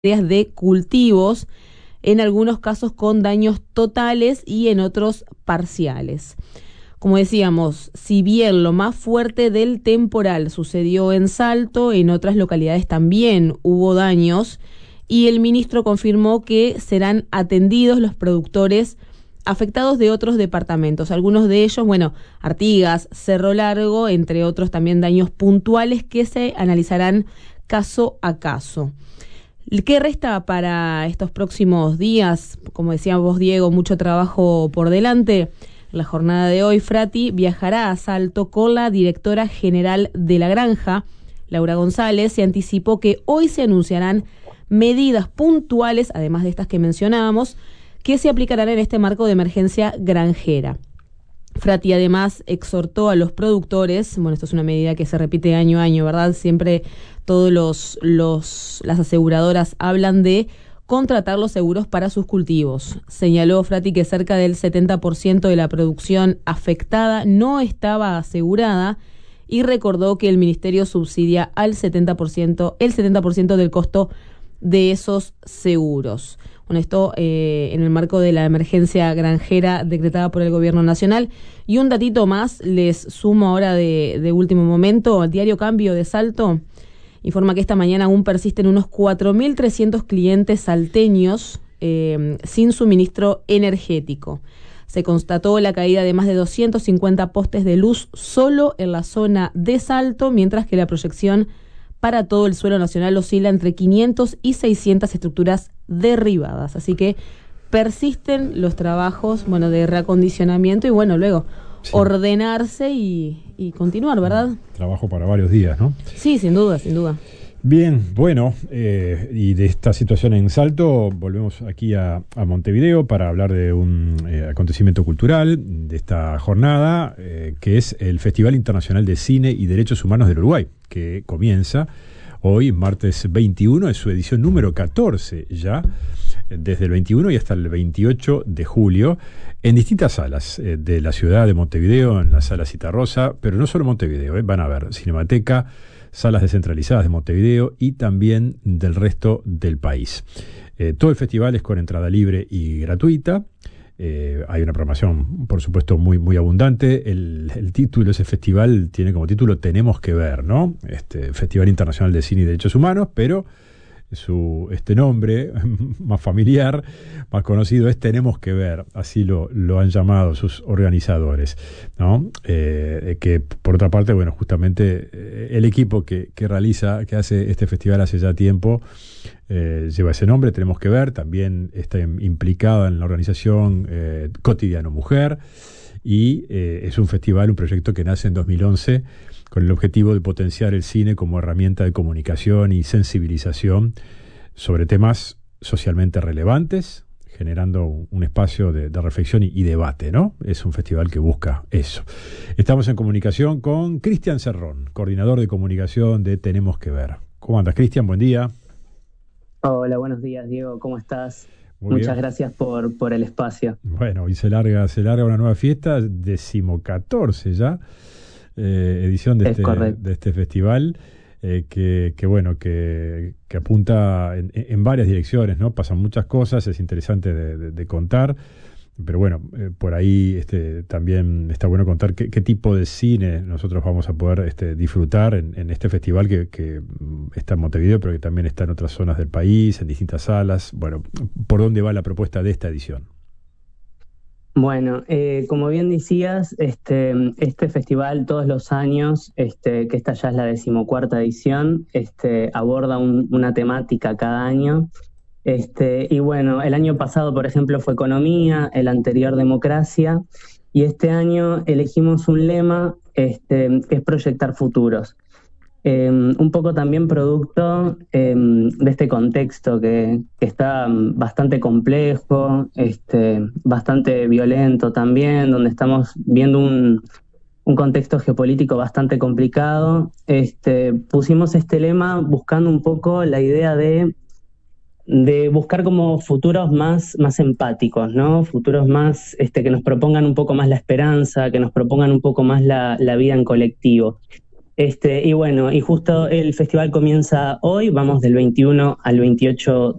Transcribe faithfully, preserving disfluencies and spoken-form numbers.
de cultivos, en algunos casos con daños totales y en otros parciales. Como decíamos, si bien lo más fuerte del temporal sucedió en Salto, en otras localidades también hubo daños y el ministro confirmó que serán atendidos los productores afectados de otros departamentos. Algunos de ellos, bueno, Artigas, Cerro Largo, entre otros también daños puntuales que se analizarán caso a caso. ¿Qué resta para estos próximos días? Como decía vos, Diego, mucho trabajo por delante. La jornada de hoy, Frati viajará a Salto con la directora general de la granja, Laura González. Se anticipó que hoy se anunciarán medidas puntuales, además de estas que mencionábamos, que se aplicarán en este marco de emergencia granjera. Frati además exhortó a los productores, bueno, esto es una medida que se repite año a año, ¿verdad? Siempre todos los, los las aseguradoras hablan de contratar los seguros para sus cultivos. Señaló Frati que cerca del setenta por ciento de la producción afectada no estaba asegurada y recordó que el ministerio subsidia al setenta por ciento, el setenta por ciento del costo de esos seguros. Bueno, esto eh, en el marco de la emergencia granjera decretada por el gobierno nacional. Y un datito más les sumo ahora de, de último momento. El diario Cambio de Salto informa que esta mañana aún persisten unos cuatro mil trescientos clientes salteños eh, sin suministro energético. Se constató la caída de más de doscientos cincuenta postes de luz solo en la zona de Salto, mientras que la proyección para todo el suelo nacional oscila entre quinientas y seiscientas estructuras derribadas. Así que persisten los trabajos, bueno, de reacondicionamiento y bueno, luego sí. ordenarse y, y continuar, ¿verdad? Trabajo para varios días, ¿no? Sí, sin duda, sin duda. Bien, bueno, eh, y de esta situación en Salto volvemos aquí a, a Montevideo para hablar de un eh, acontecimiento cultural de esta jornada, eh, que es el Festival Internacional de Cine y Derechos Humanos del Uruguay, que comienza hoy, martes veintiuno, es su edición número catorce ya, desde el veintiuno y hasta el veintiocho de julio, en distintas salas eh, de la ciudad de Montevideo, en la sala Citarrosa, pero no solo Montevideo, eh, van a ver Cinemateca, salas descentralizadas de Montevideo y también del resto del país. Eh, todo el festival es con entrada libre y gratuita. Eh, hay una programación, por supuesto, muy, muy abundante. El, el título de ese festival tiene como título Tenemos que ver, ¿no? Este Festival Internacional de Cine y Derechos Humanos, pero su este nombre más familiar, más conocido, es Tenemos que ver, así lo, lo han llamado sus organizadores, ¿no? Eh, que por otra parte, bueno, justamente eh, el equipo que, que realiza, que hace este festival hace ya tiempo, eh, lleva ese nombre, Tenemos que ver, también está implicada en la organización eh, Cotidiano Mujer, y eh, es un festival, un proyecto que nace en dos mil once con el objetivo de potenciar el cine como herramienta de comunicación y sensibilización sobre temas socialmente relevantes, generando un, un espacio de, de reflexión y, y debate, ¿no? Es un festival que busca eso. Estamos en comunicación con Cristian Cerrón, coordinador de comunicación de Tenemos que ver. ¿Cómo andas, Cristian? Buen día. Hola, buenos días, Diego. ¿Cómo estás? Muy Muchas bien. Gracias por, por el espacio. Bueno, y se larga, se larga una nueva fiesta, decimocatorce ya. Eh, edición de este, de este festival eh, que, que bueno que, que apunta en, en varias direcciones, ¿no? Pasan muchas cosas, es interesante de, de, de contar, pero bueno, eh, por ahí este, también está bueno contar qué, qué tipo de cine nosotros vamos a poder este, disfrutar en, en este festival que, que está en Montevideo, pero que también está en otras zonas del país, en distintas salas. Bueno, ¿por dónde va la propuesta de esta edición? Bueno, eh, como bien decías, este, este festival todos los años, este, que esta ya es la decimocuarta edición, este, aborda un, una temática cada año. Este, y bueno, el año pasado, por ejemplo, fue economía, el anterior democracia, y este año elegimos un lema este, que es proyectar futuros. Eh, un poco también producto eh, de este contexto que, que está bastante complejo, este, bastante violento también, donde estamos viendo un, un contexto geopolítico bastante complicado. Este, pusimos este lema buscando un poco la idea de, de buscar como futuros más, más empáticos, ¿no? Futuros más este, que nos propongan un poco más la esperanza, que nos propongan un poco más la, la vida en colectivo. Este, y bueno, y justo el festival comienza hoy, vamos del veintiuno al veintiocho